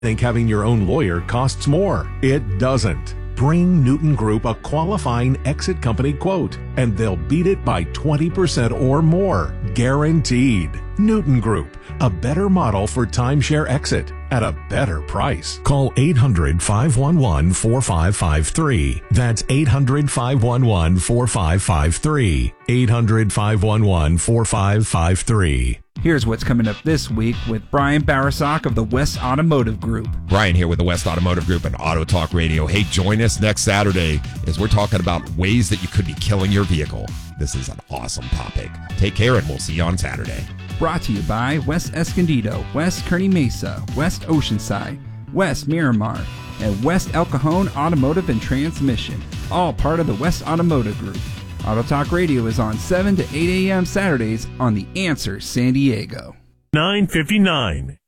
Think having your own lawyer costs more. It doesn't. Bring Newton Group a qualifying exit company quote, and they'll beat it by 20% or more. Guaranteed. Newton Group, a better model for timeshare exit at a better price. Call 800-511-4553. That's 800-511-4553. 800-511-4553. Here's what's coming up this week with Brian Barasak of the West Automotive Group. Brian here with the West Automotive Group and Auto Talk Radio. Hey, join us next Saturday as we're talking about ways that you could be killing your vehicle. This is an awesome topic. Take care, and we'll see you on Saturday. Brought to you by West Escondido, West Kearney Mesa, West Oceanside, West Miramar, and West El Cajon Automotive and Transmission, all part of the West Automotive Group. Auto Talk Radio is on 7 to 8 a.m. Saturdays on The Answer San Diego. 9:59.